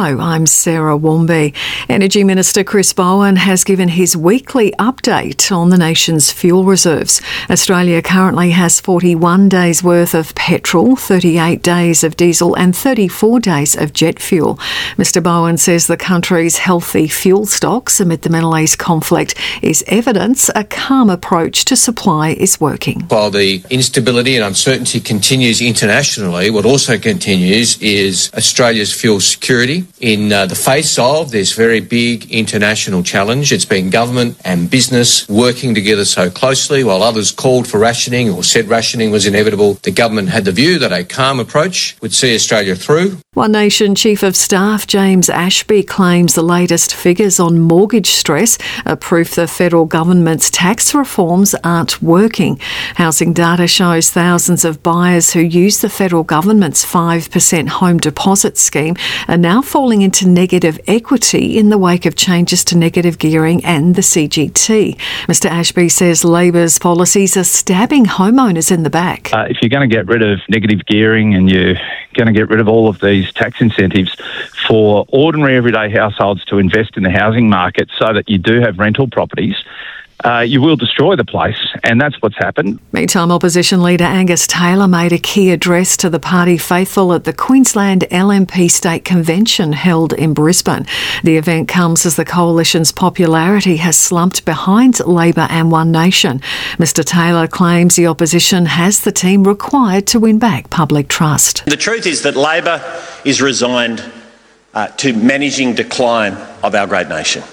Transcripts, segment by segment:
Hello, I'm Sarah Warmby. Energy Minister Chris Bowen has given his weekly update on the nation's fuel reserves. Australia currently has 41 days worth of petrol, 38 days of diesel and 34 days of jet fuel. Mr Bowen says the country's healthy fuel stocks amid the Middle East conflict is evidence a calm approach to supply is working. While the instability and uncertainty continues internationally, what also continues is Australia's fuel security in the face of this very big international challenge. It's been government and business working together so closely. While others called for rationing or said rationing was inevitable, the government had the view that a calm approach would see Australia through. One Nation Chief of Staff James Ashby claims the latest figures on mortgage stress are proof the federal government's tax reforms aren't working. Housing data shows thousands of buyers who use the federal government's 5% home deposit scheme are now falling into negative equity in the wake of changes to negative gearing and the CGT. Mr Ashby says Labor's policies are stabbing homeowners in the back. If you're going to get rid of negative gearing and you're going to get rid of all of these tax incentives for ordinary everyday households to invest in the housing market so that you do have rental properties, you will destroy the place, and that's what's happened. Meantime, opposition leader Angus Taylor made a key address to the party faithful at the Queensland LNP State Convention held in Brisbane. The event comes as the coalition's popularity has slumped behind Labor and One Nation. Mr Taylor claims the opposition has the team required to win back public trust. The truth is that Labor is resigned to managing decline of our great nation.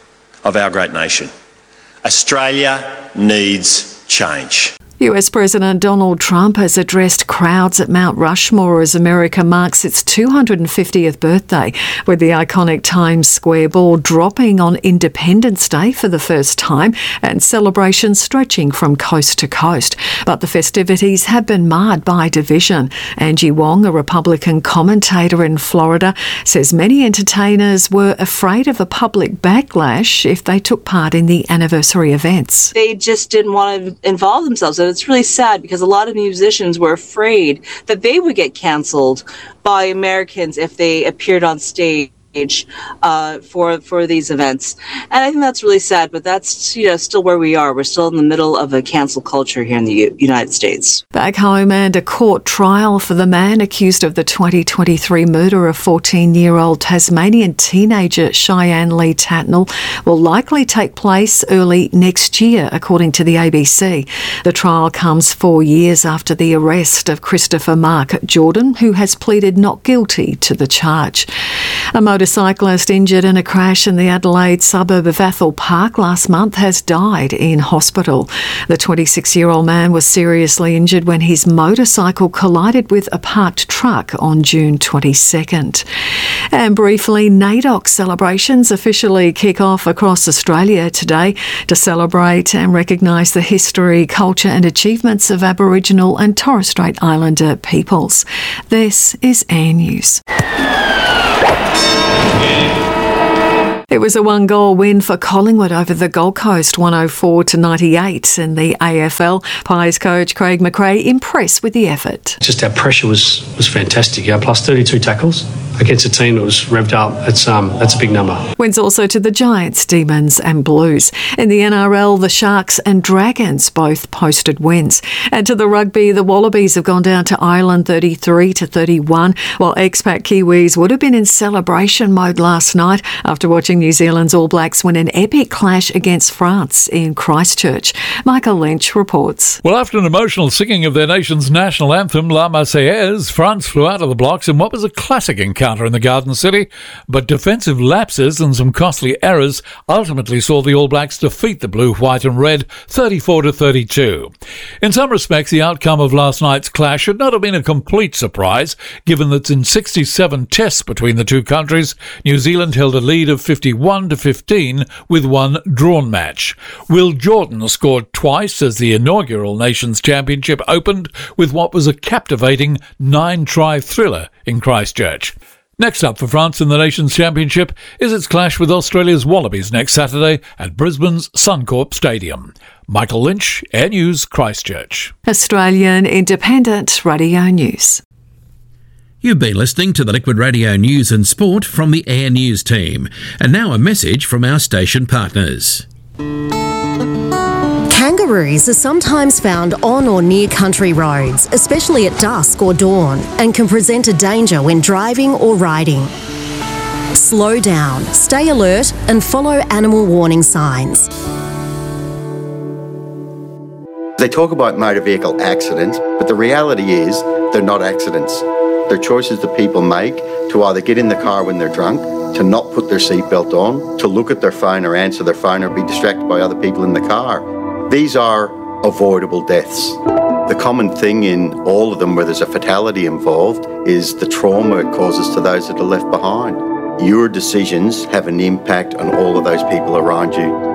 Australia needs change. US President Donald Trump has addressed crowds at Mount Rushmore as America marks its 250th birthday, with the iconic Times Square ball dropping on Independence Day for the first time and celebrations stretching from coast to coast. But the festivities have been marred by division. Angie Wong, a Republican commentator in Florida, says many entertainers were afraid of a public backlash if they took part in the anniversary events. They just didn't want to involve themselves. And it's really sad because a lot of musicians were afraid that they would get cancelled by Americans if they appeared on stage for these events. And I think that's really sad, but that's still where we are. We're still in the middle of a cancel culture here in the United States. Back home, and a court trial for the man accused of the 2023 murder of 14-year-old Tasmanian teenager Cheyenne Lee Tatnall will likely take place early next year, according to the ABC. The trial comes 4 years after the arrest of Christopher Mark Jordan, who has pleaded not guilty to the charge. A motorcyclist injured in a crash in the Adelaide suburb of Athol Park last month has died in hospital. The 26-year-old man was seriously injured when his motorcycle collided with a parked truck on June 22nd. And briefly, NAIDOC celebrations officially kick off across Australia today to celebrate and recognise the history, culture and achievements of Aboriginal and Torres Strait Islander peoples. This is Air News. It was a one-goal win for Collingwood over the Gold Coast, 104-98 in the AFL. Pies coach Craig McRae impressed with the effort. Just our pressure was fantastic. Plus 32 tackles against a team that was revved up. That's a big number. Wins also to the Giants, Demons and Blues. In the NRL, the Sharks and Dragons both posted wins. And to the rugby, the Wallabies have gone down to Ireland 33-31, while expat Kiwis would have been in celebration mode last night after watching New Zealand's All Blacks win an epic clash against France in Christchurch. Michael Lynch reports. Well, after an emotional singing of their nation's national anthem, La Marseillaise, France flew out of the blocks in what was a classic encounter in the Garden City, but defensive lapses and some costly errors ultimately saw the All Blacks defeat the blue, white and red 34-32. In some respects, the outcome of last night's clash should not have been a complete surprise, given that in 67 tests between the two countries, New Zealand held a lead of 51-15 with one drawn match. Will Jordan scored twice as the inaugural Nations Championship opened with what was a captivating 9-try thriller in Christchurch. Next up for France in the Nations Championship is its clash with Australia's Wallabies next Saturday at Brisbane's Suncorp Stadium. Michael Lynch, Air News, Christchurch. Australian Independent Radio News. You've been listening to the Liquid Radio News and Sport from the Air News team. And now a message from our station partners. Kangaroos are sometimes found on or near country roads, especially at dusk or dawn, and can present a danger when driving or riding. Slow down, stay alert, and follow animal warning signs. They talk about motor vehicle accidents, but the reality is they're not accidents. They're choices that people make to either get in the car when they're drunk, to not put their seatbelt on, to look at their phone or answer their phone or be distracted by other people in the car. These are avoidable deaths. The common thing in all of them where there's a fatality involved is the trauma it causes to those that are left behind. Your decisions have an impact on all of those people around you.